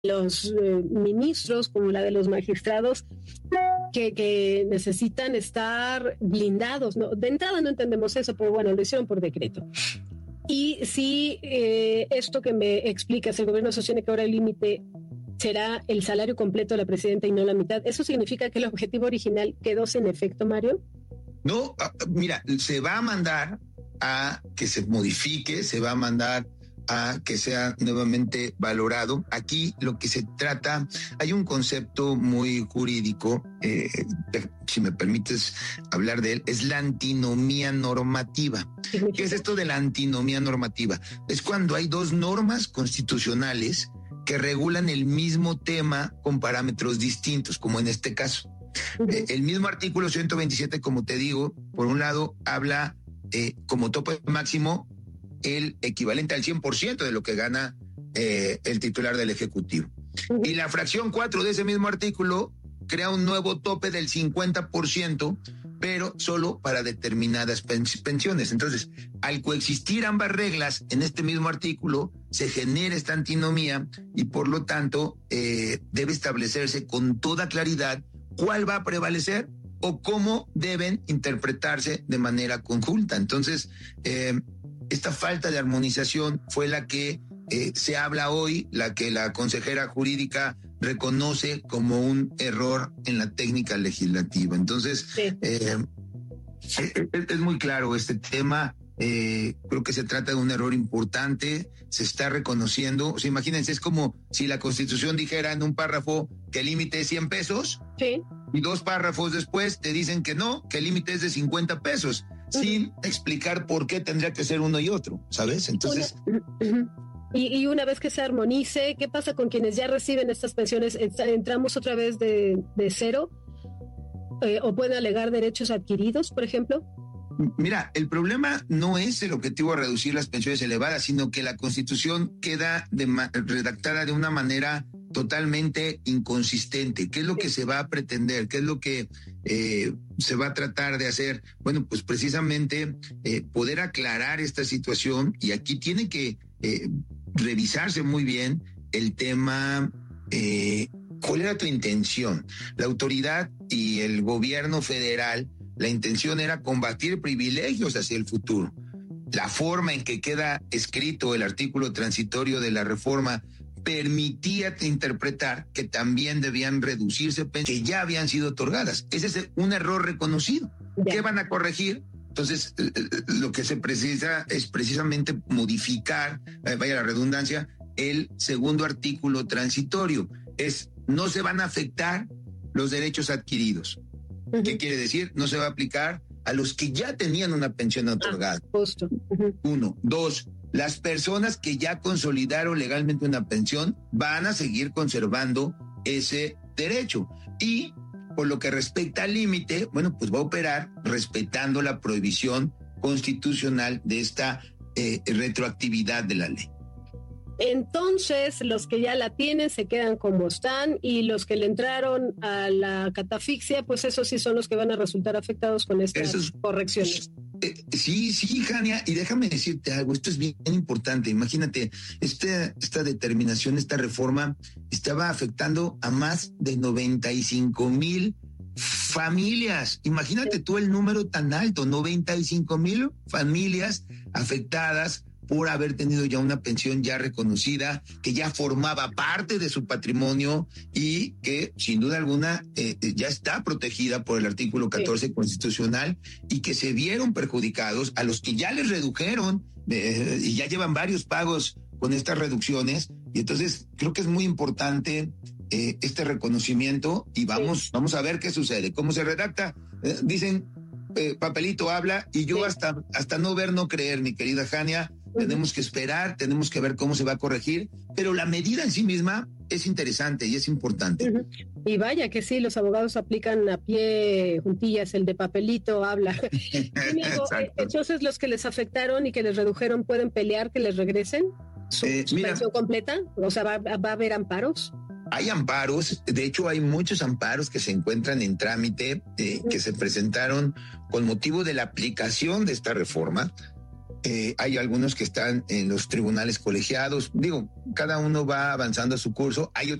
los ministros como la de los magistrados que necesitan estar blindados, ¿no? De entrada no entendemos eso, pero bueno, lo hicieron por decreto. Y si esto que me explicas, el gobierno sostiene que ahora el límite será el salario completo de la presidenta y no la mitad, ¿eso significa que el objetivo original quedó sin efecto, Mario? No, mira, se va a mandar a que se modifique, se va a mandar a que sea nuevamente valorado. Aquí lo que se trata, hay un concepto muy jurídico, si me permites hablar de él, es la antinomía normativa. ¿Qué es esto de la antinomía normativa? Es cuando hay dos normas constitucionales que regulan el mismo tema con parámetros distintos, como en este caso. El mismo artículo 127, como te digo, por un lado habla como tope máximo el equivalente al 100% de lo que gana el titular del Ejecutivo. Y la fracción 4 de ese mismo artículo crea un nuevo tope del 50%, pero solo para determinadas pensiones. Entonces, al coexistir ambas reglas en este mismo artículo, se genera esta antinomía y por lo tanto debe establecerse con toda claridad cuál va a prevalecer o cómo deben interpretarse de manera conjunta. Entonces, esta falta de armonización fue la que se habla hoy, la que la consejera jurídica reconoce como un error en la técnica legislativa. Entonces, sí. Es muy claro este tema. Creo que se trata de un error importante, se está reconociendo. O sea, imagínense, es como si la Constitución dijera en un párrafo que el límite es 100 pesos. Sí. Y 2 párrafos después te dicen que no, que el límite es de 50 pesos, sin explicar por qué tendría que ser uno y otro, ¿sabes? Entonces... Y una vez que se armonice, ¿qué pasa con quienes ya reciben estas pensiones? ¿Entramos otra vez de cero? ¿O pueden alegar derechos adquiridos, por ejemplo? Mira, el problema no es el objetivo de reducir las pensiones elevadas, sino que la Constitución queda redactada de una manera totalmente inconsistente. ¿Qué es lo que se va a pretender? ¿Qué es lo que se va a tratar de hacer? Bueno, pues precisamente poder aclarar esta situación, y aquí tiene que revisarse muy bien el tema. ¿Cuál era tu intención? La autoridad y el gobierno federal, la intención era combatir privilegios hacia el futuro. La forma en que queda escrito el artículo transitorio de la reforma permitía interpretar que también debían reducirse pensiones que ya habían sido otorgadas. Ese es un error reconocido. ¿Qué van a corregir? Entonces, lo que se precisa es precisamente modificar, vaya la redundancia, el segundo artículo transitorio. No se van a afectar los derechos adquiridos. ¿Qué quiere decir? No se va a aplicar a los que ya tenían una pensión otorgada. Justo. 1. 2. Las personas que ya consolidaron legalmente una pensión van a seguir conservando ese derecho. Y por lo que respecta al límite, bueno, pues va a operar respetando la prohibición constitucional de esta retroactividad de la ley. Entonces, los que ya la tienen se quedan como están, y los que le entraron a la catafixia, pues esos sí son los que van a resultar afectados con estas correcciones. Sí, Jania, y déjame decirte algo, esto es bien importante. Imagínate, esta determinación, esta reforma estaba afectando a más de 95,000 familias. Imagínate tú el número tan alto, 95,000 familias afectadas por haber tenido ya una pensión ya reconocida, que ya formaba parte de su patrimonio y que sin duda alguna ya está protegida por el artículo 14 constitucional, y que se vieron perjudicados, a los que ya les redujeron y ya llevan varios pagos con estas reducciones. Y entonces creo que es muy importante este reconocimiento, y vamos a ver qué sucede, cómo se redacta. Dicen, papelito habla, y yo hasta no ver, no creer, mi querida Jania. Tenemos que esperar, tenemos que ver cómo se va a corregir, pero la medida en sí misma es interesante y es importante. Y vaya que sí, los abogados aplican a pie juntillas el de papelito habla. Entonces, los que les afectaron y que les redujeron, ¿pueden pelear que les regresen su pensión completa? O sea, ¿va a haber amparos? Hay amparos, de hecho hay muchos amparos que se encuentran en trámite, que se presentaron con motivo de la aplicación de esta reforma. Hay algunos que están en los tribunales colegiados. Digo, cada uno va avanzando a su curso. Hay